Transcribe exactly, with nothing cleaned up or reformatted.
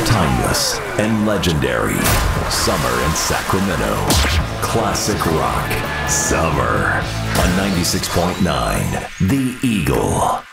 Timeless and legendary. Summer in Sacramento. Classic rock. Summer on ninety-six point nine The Eagle.